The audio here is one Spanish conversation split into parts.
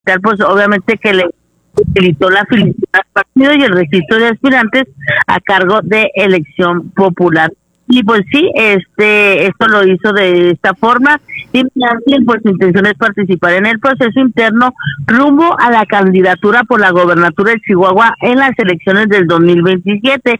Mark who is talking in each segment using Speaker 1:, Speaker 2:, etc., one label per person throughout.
Speaker 1: pues obviamente que le facilitó la afiliación al partido y el registro de aspirantes a cargo de elección popular. Y pues sí, esto lo hizo de esta forma y pues su intención es participar en el proceso interno rumbo a la candidatura por la gobernatura de Chihuahua en las elecciones del 2027.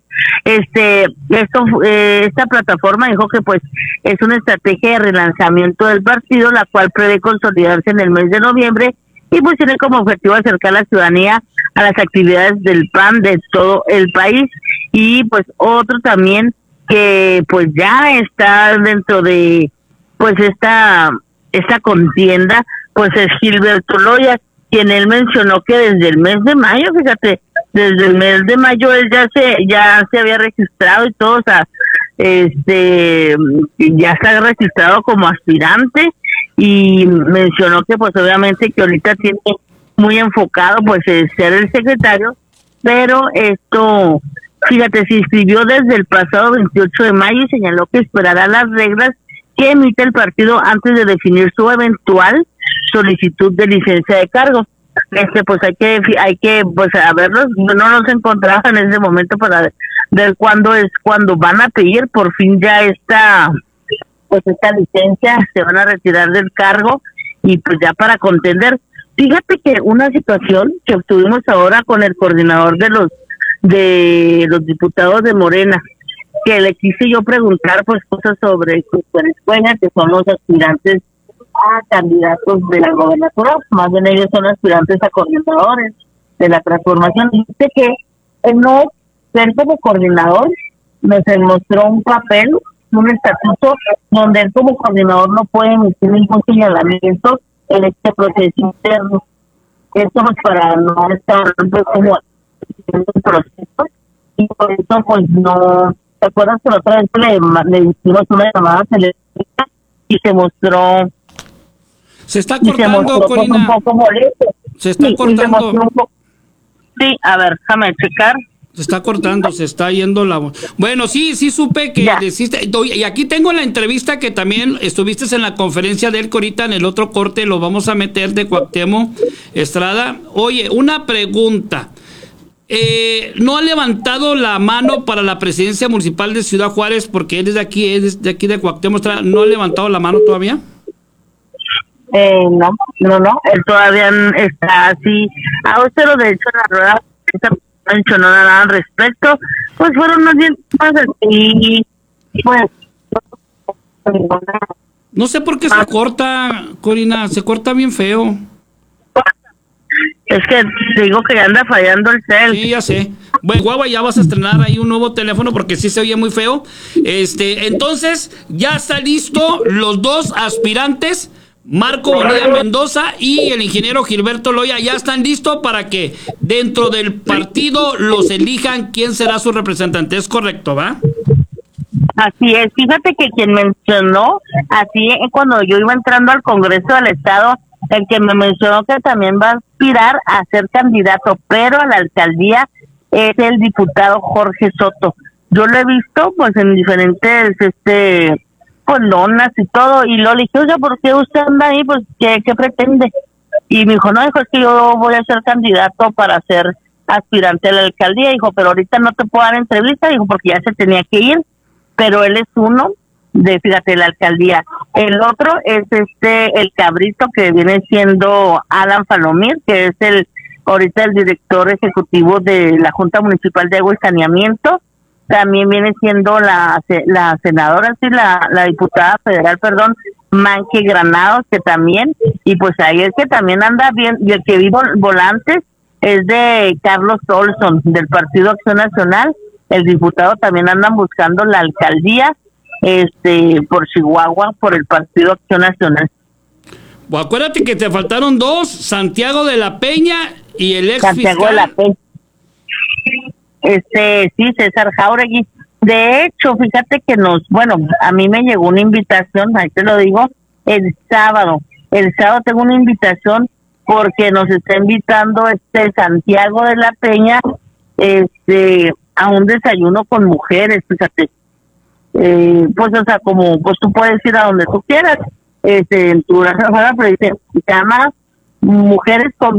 Speaker 1: Esta plataforma dijo que pues es una estrategia de relanzamiento del partido, la cual prevé consolidarse en el mes de noviembre y pues tiene como objetivo acercar a la ciudadanía a las actividades del PAN de todo el país. Y pues otro también que pues ya está dentro de pues esta contienda, pues es Gilberto Loya, quien él mencionó que desde el mes de mayo, fíjate, desde el mes de mayo él ya se había registrado y todo, o sea, ya está registrado como aspirante y mencionó que pues obviamente que ahorita tiene muy enfocado pues el ser el secretario, pero esto, fíjate, se inscribió desde el pasado 28 de mayo y señaló que esperará las reglas que emite el partido antes de definir su eventual solicitud de licencia de cargo. Pues hay que pues a verlos, no nos encontraba en ese momento para ver cuándo van a pedir por fin ya esta licencia, se van a retirar del cargo y pues ya para contender. Fíjate que una situación que obtuvimos ahora con el coordinador de los diputados de Morena, que le quise yo preguntar pues cosas sobre sus escuelas, que son los aspirantes a candidatos de la gobernatura, más bien ellos son aspirantes a coordinadores de la transformación. Dice que no ser como coordinador, nos mostró un papel, un estatuto, donde él como coordinador no puede emitir ningún señalamiento en este proceso interno. Esto pues para no estar pues, como en el proceso, y por eso pues no, ¿te acuerdas que la otra vez le hicimos una llamada telefónica y se mostró?
Speaker 2: Se está cortando, Corina.
Speaker 1: Un poco molesto.
Speaker 2: Se está cortando.
Speaker 1: Sí, a ver, déjame checar.
Speaker 2: Se está cortando, se está yendo la voz. Bueno, sí supe que deciste. Y aquí tengo la entrevista que también estuviste en la conferencia de él, que ahorita en el otro corte lo vamos a meter, de Cuauhtémoc Estrada. Oye, una pregunta. ¿No ha levantado la mano para la presidencia municipal de Ciudad Juárez? Porque él es de aquí de Cuauhtémoc Estrada. ¿No ha levantado la mano todavía?
Speaker 1: No, él todavía está así. Austero, de hecho, en la rueda no mencionó nada al respecto. Pues fueron más bien más así, pues.
Speaker 2: No sé por qué se corta, Corina, se corta bien feo.
Speaker 1: Es que te digo que ya anda fallando el cel.
Speaker 2: Sí, ya sé. Bueno, guagua, ya vas a estrenar ahí un nuevo teléfono porque sí se oye muy feo. Entonces, ya está listo los dos aspirantes, Marco Bonilla Mendoza y el ingeniero Gilberto Loya, ya están listos para que dentro del partido los elijan quién será su representante. ¿Es correcto, va?
Speaker 1: Así es. Fíjate que quien mencionó, así cuando yo iba entrando al Congreso del Estado, el que me mencionó que también va a aspirar a ser candidato, pero a la alcaldía, es el diputado Jorge Soto. Yo lo he visto pues en diferentes pues lonas y todo, y lo le dije, oye, ¿por qué usted anda ahí? Pues, ¿qué pretende? Y me dijo, no, es que yo voy a ser candidato para ser aspirante a la alcaldía. Dijo, pero ahorita no te puedo dar entrevista, dijo, porque ya se tenía que ir, pero él es uno de, fíjate, la alcaldía. El otro es el cabrito que viene siendo Alan Falomir, que es ahorita el director ejecutivo de la Junta Municipal de Agua y Saneamiento. También viene siendo la senadora, sí, la diputada federal, Manque Granados, que también, y pues ahí es que también anda bien, y el que vi volantes es de Carlos Olson, del Partido Acción Nacional. El diputado también andan buscando la alcaldía por Chihuahua, por el Partido Acción Nacional.
Speaker 2: Pues acuérdate que te faltaron dos, Santiago de la Peña y el ex
Speaker 1: Santiago
Speaker 2: fiscal.
Speaker 1: de la Peña. Sí, César Jauregui. De hecho, fíjate que a mí me llegó una invitación, ahí te lo digo, el sábado. El sábado tengo una invitación porque nos está invitando Santiago de la Peña a un desayuno con mujeres, fíjate. Pues, o sea, como pues tú puedes ir a donde tú quieras, en tu llama mujeres con